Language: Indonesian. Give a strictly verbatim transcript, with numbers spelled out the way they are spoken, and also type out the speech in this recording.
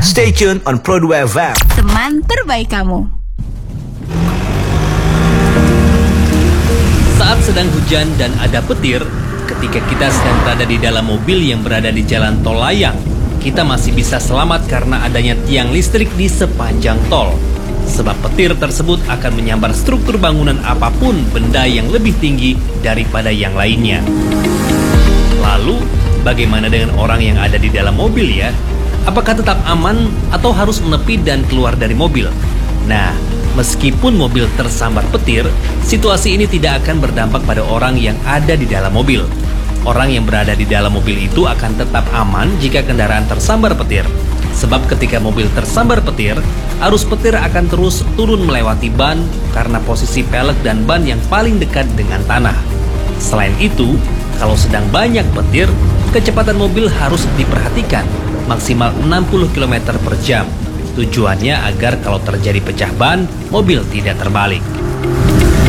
Stay tuned on Pro dua F M. Teman terbaik kamu. Saat sedang hujan dan ada petir, ketika kita sedang berada di dalam mobil yang berada di jalan tol layang, kita masih bisa selamat karena adanya tiang listrik di sepanjang tol. Sebab petir tersebut akan menyambar struktur bangunan apapun benda yang lebih tinggi daripada yang lainnya. Lalu, bagaimana dengan orang yang ada di dalam mobil ya? Apakah tetap aman atau harus menepi dan keluar dari mobil? Nah, meskipun mobil tersambar petir, situasi ini tidak akan berdampak pada orang yang ada di dalam mobil. Orang yang berada di dalam mobil itu akan tetap aman jika kendaraan tersambar petir. Sebab ketika mobil tersambar petir, arus petir akan terus turun melewati ban karena posisi pelek dan ban yang paling dekat dengan tanah. Selain itu, kalau sedang banyak petir, kecepatan mobil harus diperhatikan, maksimal enam puluh kilometer per jam. Tujuannya agar kalau terjadi pecah ban, mobil tidak terbalik.